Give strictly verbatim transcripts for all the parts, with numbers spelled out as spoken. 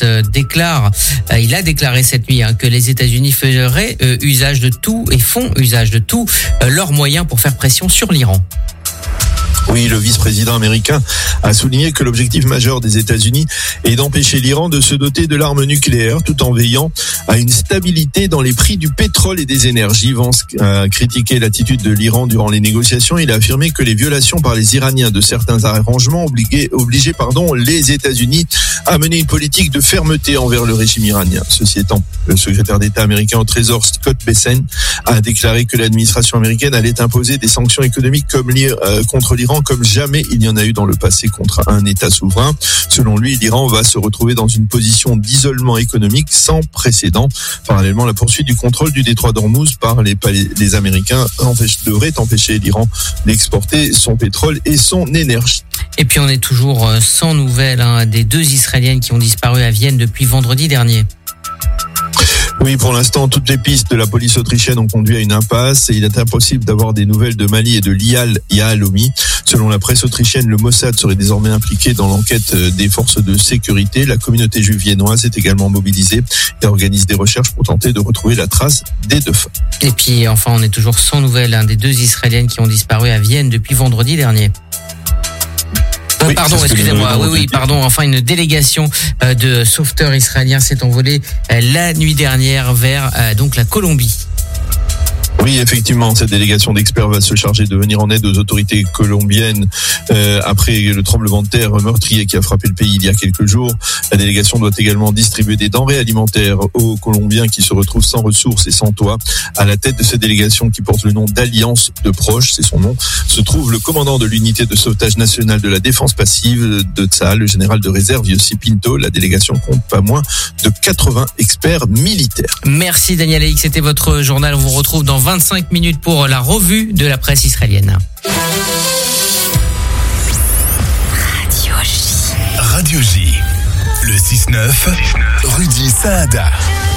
euh, déclare, euh, il a déclaré cette nuit hein, que les États-Unis feraient euh, usage de tout et font usage de tout euh, leurs moyens pour faire pression sur l'Iran. Oui, le vice-président américain a souligné que l'objectif majeur des États-Unis est d'empêcher l'Iran de se doter de l'arme nucléaire tout en veillant à une stabilité dans les prix du pétrole et des énergies. Vance a critiqué l'attitude de l'Iran durant les négociations. Il a affirmé que les violations par les Iraniens de certains arrangements obligeaient, obligeaient pardon, les États-Unis à mener une politique de fermeté envers le régime iranien. Ceci étant, le secrétaire d'État américain au Trésor Scott Bessent a déclaré que l'administration américaine allait imposer des sanctions économiques comme l'I- euh, contre l'Iran comme jamais il y en a eu dans le passé contre un État souverain. Selon lui, l'Iran va se retrouver dans une position d'isolement économique sans précédent. Parallèlement, la poursuite du contrôle du détroit d'Ormuz par les, les Américains empêche, devrait empêcher l'Iran d'exporter son pétrole et son énergie. Et puis on est toujours sans nouvelles hein, des deux Israéliennes qui ont disparu à Vienne depuis vendredi dernier. Oui, pour l'instant, toutes les pistes de la police autrichienne ont conduit à une impasse et il est impossible d'avoir des nouvelles de Mali et de Lial Yahalomi. Selon la presse autrichienne, le Mossad serait désormais impliqué dans l'enquête des forces de sécurité. La communauté juive viennoise est également mobilisée et organise des recherches pour tenter de retrouver la trace des deux femmes. Et puis enfin, on est toujours sans nouvelles hein, des deux Israéliennes qui ont disparu à Vienne depuis vendredi dernier. Oui, pardon, excusez-moi. Oui, oui, pardon. Enfin, une délégation euh, de sauveteurs israéliens s'est envolée euh, la nuit dernière vers euh, donc la Colombie. Oui, effectivement, cette délégation d'experts va se charger de venir en aide aux autorités colombiennes euh, après le tremblement de terre meurtrier qui a frappé le pays il y a quelques jours. La délégation doit également distribuer des denrées alimentaires aux Colombiens qui se retrouvent sans ressources et sans toit. À la tête de cette délégation qui porte le nom d'Alliance de Proches, c'est son nom, se trouve le commandant de l'unité de sauvetage nationale de la défense passive de Tsahal, le général de réserve Yossi Pinto. La délégation compte pas moins de quatre-vingts experts militaires. Merci Daniel Aïk, c'était votre journal. On vous retrouve dans vingt-cinq minutes pour la revue de la presse israélienne. Radio J. Radio J. Le six neuf, Rudy Saada.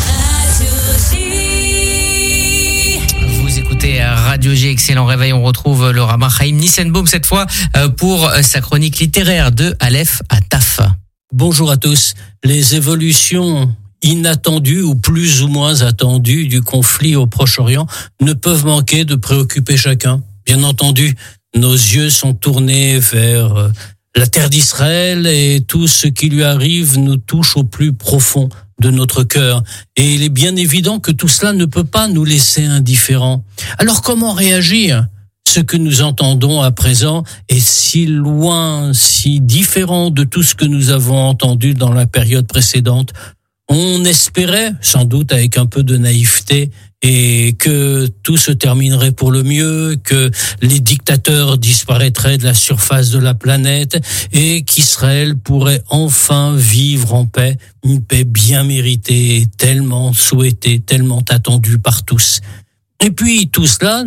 Vous écoutez Radio J, excellent réveil. On retrouve le rabbin Chaim Nissenbaum cette fois pour sa chronique littéraire de Aleph à Taf. Bonjour à tous. Les évolutions inattendues ou plus ou moins attendues du conflit au Proche-Orient ne peuvent manquer de préoccuper chacun. Bien entendu, nos yeux sont tournés vers la terre d'Israël et tout ce qui lui arrive nous touche au plus profond de notre cœur. Et il est bien évident que tout cela ne peut pas nous laisser indifférents. Alors comment réagir ? Ce que nous entendons à présent est si loin, si différent de tout ce que nous avons entendu dans la période précédente. On espérait, sans doute avec un peu de naïveté, et que tout se terminerait pour le mieux, que les dictateurs disparaîtraient de la surface de la planète et qu'Israël pourrait enfin vivre en paix, une paix bien méritée, tellement souhaitée, tellement attendue par tous. Et puis tout cela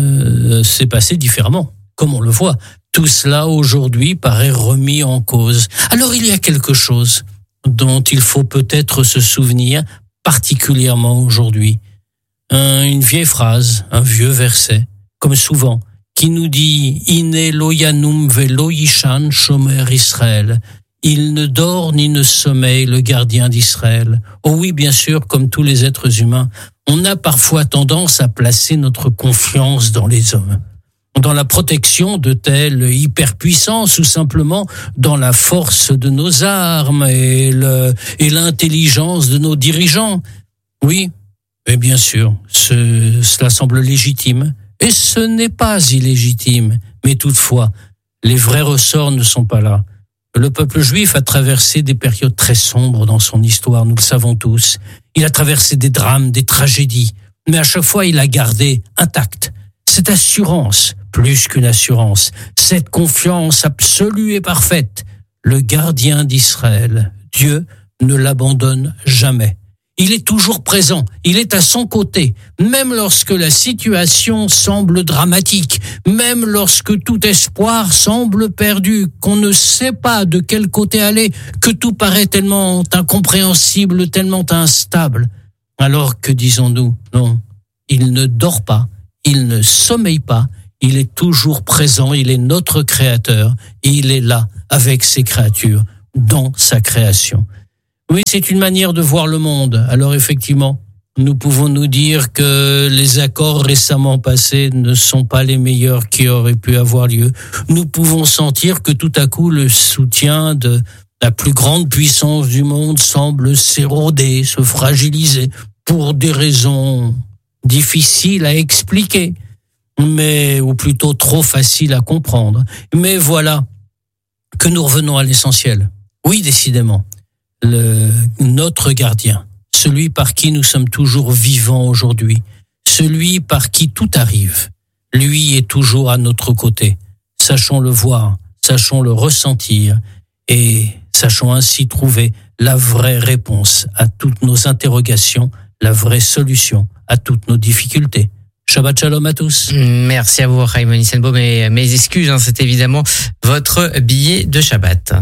ne s'est passé différemment, comme on le voit. Tout cela aujourd'hui paraît remis en cause. Alors il y a quelque chose dont il faut peut-être se souvenir particulièrement aujourd'hui. Un, une vieille phrase, un vieux verset, comme souvent, qui nous dit « Ine lo yanum velo yishan shomer Israël ». Il ne dort ni ne sommeille le gardien d'Israël. Oh oui, bien sûr, comme tous les êtres humains, on a parfois tendance à placer notre confiance dans les hommes, dans la protection de telle hyperpuissance ou simplement dans la force de nos armes et, le, et l'intelligence de nos dirigeants. Oui, mais bien sûr, ce, cela semble légitime et ce n'est pas illégitime. Mais toutefois, les vrais ressorts ne sont pas là. Le peuple juif a traversé des périodes très sombres dans son histoire, nous le savons tous. Il a traversé des drames, des tragédies, mais à chaque fois il a gardé intacte cette assurance, plus qu'une assurance, cette confiance absolue et parfaite. Le gardien d'Israël, Dieu, ne l'abandonne jamais. Il est toujours présent, il est à son côté, même lorsque la situation semble dramatique, même lorsque tout espoir semble perdu, qu'on ne sait pas de quel côté aller, que tout paraît tellement incompréhensible, tellement instable. Alors que disons-nous ? Non, il ne dort pas, il ne sommeille pas, il est toujours présent, il est notre créateur, et il est là avec ses créatures, dans sa création. Oui, c'est une manière de voir le monde. Alors effectivement, nous pouvons nous dire que les accords récemment passés ne sont pas les meilleurs qui auraient pu avoir lieu. Nous pouvons sentir que tout à coup, le soutien de la plus grande puissance du monde semble s'éroder, se fragiliser, pour des raisons difficiles à expliquer, mais ou plutôt trop faciles à comprendre. Mais voilà que nous revenons à l'essentiel. Oui, décidément, le, notre gardien, celui par qui nous sommes toujours vivants aujourd'hui, celui par qui tout arrive, lui est toujours à notre côté. Sachons le voir, sachons le ressentir et sachons ainsi trouver la vraie réponse à toutes nos interrogations, la vraie solution à toutes nos difficultés. Shabbat shalom à tous. Merci à vous, Chaim Nissenbaum, et mes excuses, hein, c'est évidemment votre billet de Shabbat.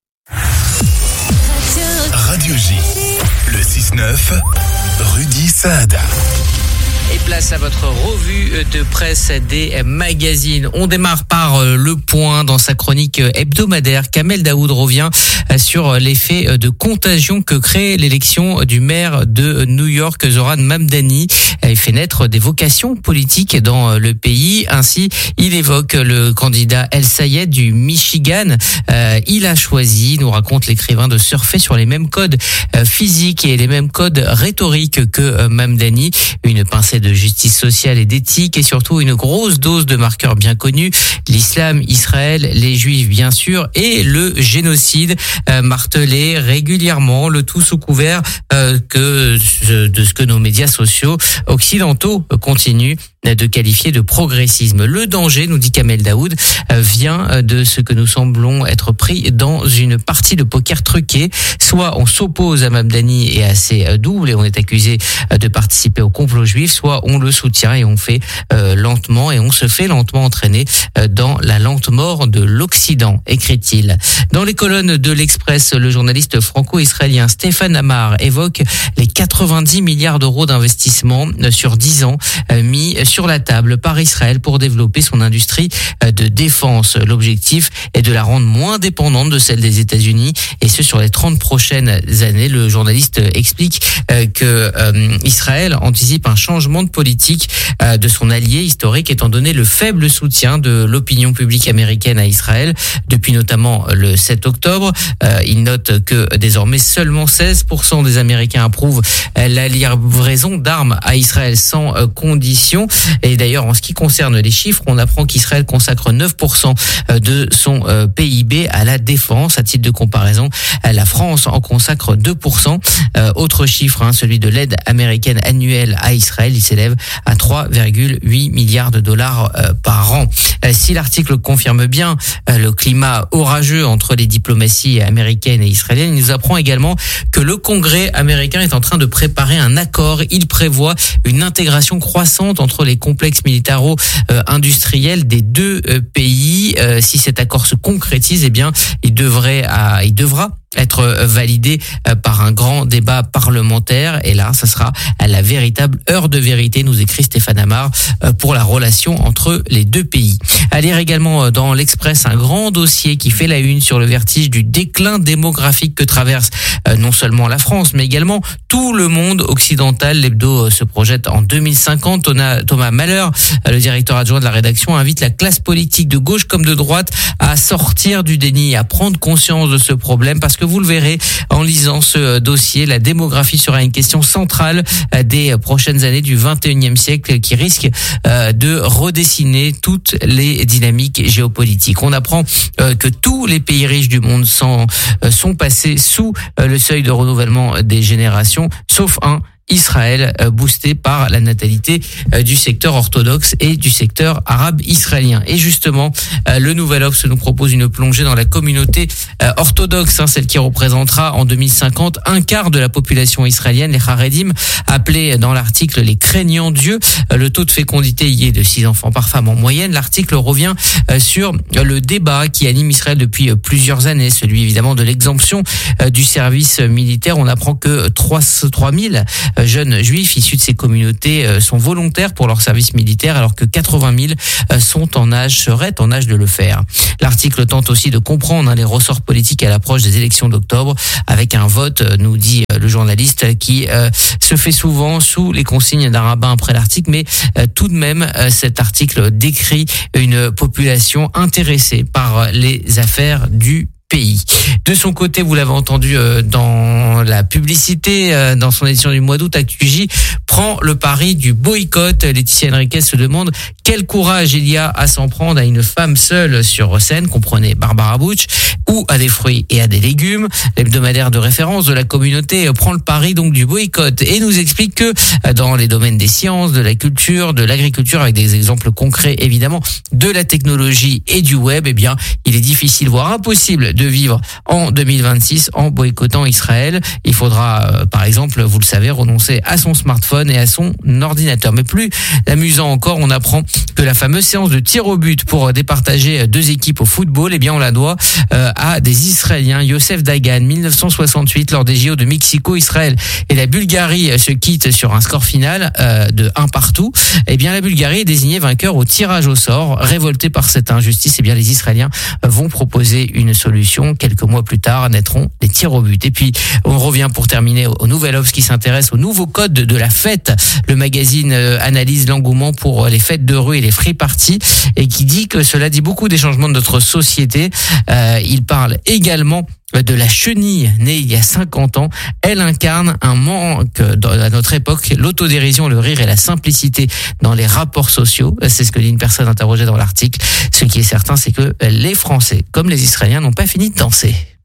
Radio J, le six neuf, Rudy Saada. Et place à votre revue de presse des magazines. On démarre par Le Point dans sa chronique hebdomadaire. Kamel Daoud revient sur l'effet de contagion que crée l'élection du maire de New York, Zoran Mamdani. Il fait naître des vocations politiques dans le pays. Ainsi, il évoque le candidat El Sayed du Michigan. Euh, il a choisi, nous raconte l'écrivain, de surfer sur les mêmes codes physiques et les mêmes codes rhétoriques que Mamdani. Une pincée de justice sociale et d'éthique et surtout une grosse dose de marqueurs bien connus, l'islam, Israël, les juifs bien sûr et le génocide euh, martelé régulièrement, le tout sous couvert euh, que de ce que nos médias sociaux occidentaux continuent de qualifier de progressisme. Le danger, nous dit Kamel Daoud, vient de ce que nous semblons être pris dans une partie de poker truquée. Soit on s'oppose à Mamdani et à ses doubles et on est accusé de participer au complot juif, soit on le soutient et on fait euh, lentement et on se fait lentement entraîner euh, dans la lente mort de l'Occident, écrit-il. Dans les colonnes de l'Express, le journaliste franco-israélien Stéphane Amar évoque les quatre-vingt-dix milliards d'euros d'investissement sur dix ans euh, mis sur la table par Israël pour développer son industrie de défense. L'objectif est de la rendre moins dépendante de celle des États-Unis et ce sur les trente prochaines années. Le journaliste explique que Israël anticipe un changement de politique de son allié historique étant donné le faible soutien de l'opinion publique américaine à Israël depuis notamment le sept octobre. Il note que désormais seulement seize pour cent des Américains approuvent la livraison d'armes à Israël sans condition. Et d'ailleurs, en ce qui concerne les chiffres, on apprend qu'Israël consacre neuf pour cent de son P I B à la défense. À titre de comparaison, la France en consacre deux pour cent. Euh, autre chiffre, hein, celui de l'aide américaine annuelle à Israël, il s'élève à trois virgule huit milliards de dollars euh, par an. Euh, si l'article confirme bien euh, le climat orageux entre les diplomaties américaines et israéliennes, il nous apprend également que le Congrès américain est en train de préparer un accord. Il prévoit une intégration croissante entre les complexes militaro-industriels des deux pays. Euh, si cet accord se concrétise, eh bien, il devrait, euh, il devra être validé par un grand débat parlementaire. Et là, ça sera la véritable heure de vérité, nous écrit Stéphane Amar, pour la relation entre les deux pays. À lire également dans l'Express un grand dossier qui fait la une sur le vertige du déclin démographique que traverse non seulement la France, mais également tout le monde occidental. L'hebdo se projette en deux mille cinquante. Thomas Malheur, le directeur adjoint de la rédaction, invite la classe politique de gauche comme de droite à sortir du déni, à prendre conscience de ce problème, parce que que vous le verrez en lisant ce dossier, la démographie sera une question centrale des prochaines années du vingt et unième siècle qui risque de redessiner toutes les dynamiques géopolitiques. On apprend que tous les pays riches du monde sont, sont passés sous le seuil de renouvellement des générations, sauf un, Israël, boosté par la natalité du secteur orthodoxe et du secteur arabe israélien. Et justement, le Nouvel Obs nous propose une plongée dans la communauté orthodoxe, hein, celle qui représentera en deux mille cinquante un quart de la population israélienne, les Haredim, appelés dans l'article les craignants Dieu. Le taux de fécondité y est de six enfants par femme en moyenne. L'article revient sur le débat qui anime Israël depuis plusieurs années, celui évidemment de l'exemption du service militaire. On apprend que trois mille jeunes juifs issus de ces communautés sont volontaires pour leur service militaire, alors que quatre-vingt mille sont en âge, seraient en âge de le faire. L'article tente aussi de comprendre les ressorts politiques à l'approche des élections d'octobre, avec un vote, nous dit le journaliste, qui euh, se fait souvent sous les consignes d'un rabbin après l'article, mais euh, tout de même, euh, cet article décrit une population intéressée par les affaires du pays. De son côté, vous l'avez entendu euh, dans la publicité, euh, dans son édition du mois d'août, ActuJ prend le pari du boycott. Laetitia Henriquez se demande quel courage il y a à s'en prendre à une femme seule sur scène, comprenez Barbara Bush, ou à des fruits et à des légumes. L'hebdomadaire de référence de la communauté prend le pari donc du boycott et nous explique que dans les domaines des sciences, de la culture, de l'agriculture, avec des exemples concrets évidemment, de la technologie et du web, eh bien, il est difficile, voire impossible de vivre en deux mille vingt-six en boycottant Israël. Il faudra, euh, par exemple, vous le savez, renoncer à son smartphone et à son ordinateur. Mais plus amusant encore, on apprend que la fameuse séance de tir au but pour départager deux équipes au football, eh bien, on la doit euh, à des Israéliens. Youssef Dagan, mille neuf cent soixante-huit, lors des J O de Mexico, Israël et la Bulgarie se quittent sur un score final euh, de un partout. Eh bien, la Bulgarie est désignée vainqueur au tirage au sort. Révoltés par cette injustice, eh bien, les Israéliens vont proposer une solution. Quelques mois plus tard naîtront les tirs au but. Et puis, on revient pour terminer au Nouvel Obs qui s'intéresse au nouveau code de la fête. Le magazine analyse l'engouement pour les fêtes de rue et les free parties et qui dit que cela dit beaucoup des changements de notre société. Euh, il parle également de la chenille née il y a cinquante ans. Elle incarne un manque à notre époque, l'autodérision, le rire et la simplicité dans les rapports sociaux. C'est ce que dit une personne interrogée dans l'article. Ce qui est certain, c'est que les Français, comme les Israéliens, n'ont pas fini de danser.